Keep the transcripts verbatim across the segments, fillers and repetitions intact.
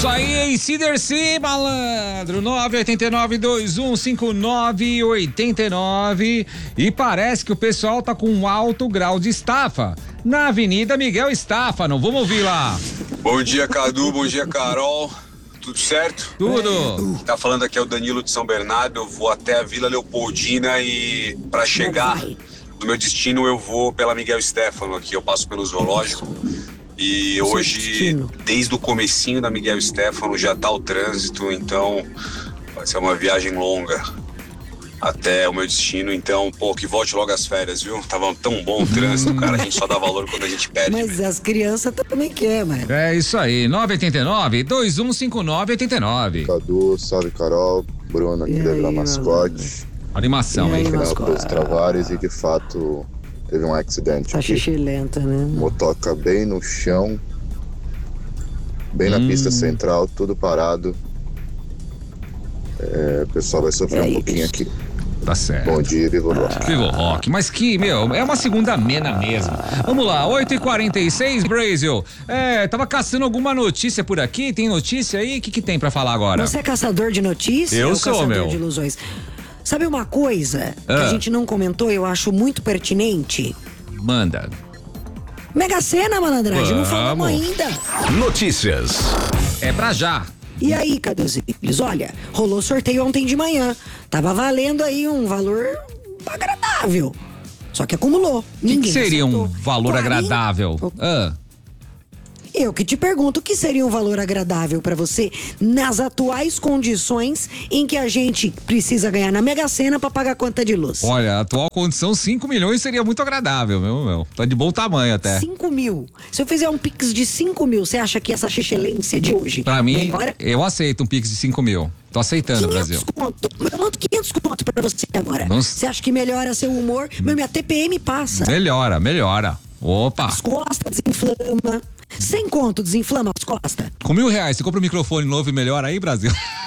Isso aí, C-D-C, malandro, nove oito nove, dois um cinco nove, oito nove. E parece que o pessoal tá com um alto grau de estafa na Avenida Miguel Estáfano. Vamos ouvir lá. Bom dia, Cadu, bom dia, Carol. Tudo certo? Tudo. Tá falando aqui é o Danilo de São Bernardo. Eu vou até a Vila Leopoldina e para chegar no meu destino eu vou pela Miguel Estáfano aqui. Eu passo pelo zoológico. E hoje, desde o comecinho da Miguel Estáfano, já tá o trânsito, então vai ser uma viagem longa até o meu destino. Então, pô, que volte logo as férias, viu? Tava tão bom o trânsito, cara, a gente só dá valor quando a gente perde. Mas as crianças também querem, mano. É isso aí, nove oito nove, dois um cinco nove, oito nove. Cadu, salve Carol, Bruno aqui da Vila Mascote. Animação, hein? Final dos Travares e de fato teve um acidente Tá aqui. xixi lenta, né? Motoca bem no chão, bem na Hum. pista central, tudo parado. É, o pessoal vai sofrer É um pouquinho isso. aqui. Tá certo. Bom dia, Vivo Rock. Vivo Rock, mas que, meu, é uma segunda mena mesmo. Vamos lá, oito e quarenta e seis, Brasil. É, tava caçando alguma notícia por aqui, tem notícia aí? O que que tem pra falar agora? Você é caçador de notícias? Eu ou sou, caçador meu. de ilusões? Sabe uma coisa que Ah. a gente não comentou, eu acho muito pertinente? Manda. Mega Sena, malandragem, não falamos Vamos. ainda. Notícias. É pra já. E aí, Caduzinhos, olha, rolou sorteio ontem de manhã. Tava valendo aí um valor agradável. Só que acumulou. O que, Ninguém que seria um acertou. valor quarenta agradável? Ah. Eu que te pergunto, o que seria um valor agradável pra você nas atuais condições em que a gente precisa ganhar na Mega Sena pra pagar a conta de luz? Olha, a atual condição, cinco milhões seria muito agradável, meu, meu. Tá de bom tamanho até. cinco mil. Se eu fizer um pix de cinco mil, você acha que essa excelência de hoje Pra mim, melhora? eu aceito um pix de cinco mil. Tô aceitando, Brasil. quinhentos conto. Eu mando quinhentos conto pra você agora. Não- Você acha que melhora seu humor? Meu, minha T P M passa. Melhora, melhora. Opa. As costas desinflama. Sem conto desinflama as costas. Com mil reais, você compra um microfone novo e melhora aí, Brasil?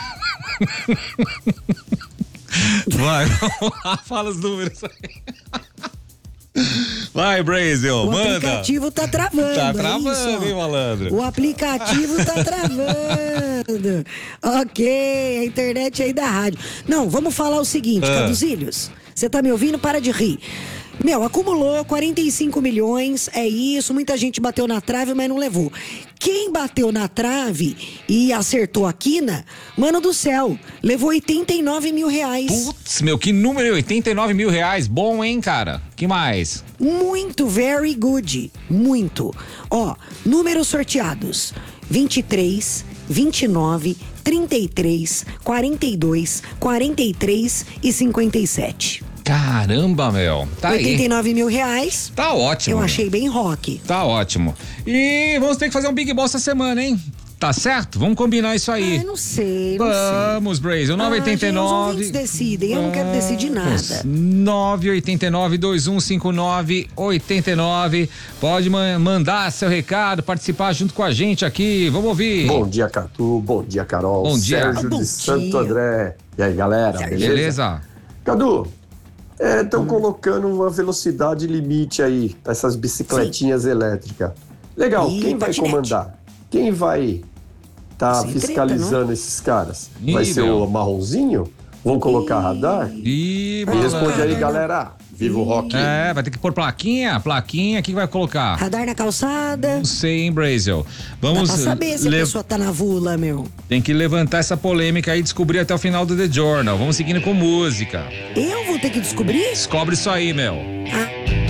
Vai, vamos lá, fala os números aí. Vai, Brasil, O manda. aplicativo tá travando. Tá é travando, isso, ó. hein, malandro? O aplicativo tá travando. Ok, a internet aí da rádio. Não, vamos falar o seguinte, Ah. Caduzilhos. Você tá me ouvindo? Para de rir. Meu, acumulou quarenta e cinco milhões, é isso, muita gente bateu na trave, mas não levou. Quem bateu na trave e acertou a quina, mano do céu, levou oitenta e nove mil reais. Putz, meu, que número, oitenta e nove mil reais, bom, hein, cara? Que mais? Muito, very good, muito. Ó, números sorteados, vinte e três, vinte e nove, trinta e três, quarenta e dois, quarenta e três e cinquenta e sete. Caramba, meu, tá oitenta e aí. nove mil reais, Tá ótimo. eu meu. achei bem rock. Tá ótimo. E vamos ter que fazer um Big Boss essa semana, hein? Tá certo? Vamos combinar isso aí. Ah, não sei, não sei. Vamos, Brasil, nove oito Ah, gente, os nove. ouvintes decidem, eu não quero decidir nada. nove oito nove, dois um cinco nove, oito nove. Pode ma- mandar seu recado, participar junto com a gente aqui. Vamos ouvir. Bom dia, Catu. Bom dia, Carol. Bom dia. Sérgio Bom de Santo dia. André. E aí, galera? Beleza? Beleza? Cadu, estão colocando uma velocidade limite aí para essas bicicletinhas elétricas. Legal, Ih, quem vai patinete. comandar? Quem vai estar Sem fiscalizando treta, esses caras? Ih, Vai ser meu. o marronzinho? Vão colocar radar? Ih, Me responde aí, malandro. galera. Viva o rock. É, vai ter que pôr plaquinha, plaquinha, o que vai colocar? Radar na calçada. Não sei, hein, Brasil? Dá Vamos pra saber se a le- pessoa tá na vula, meu. Tem que levantar essa polêmica aí e descobrir até o final do The Journal. Vamos seguindo com música. Eu vou ter que descobrir? Descobre isso aí, meu. Ah,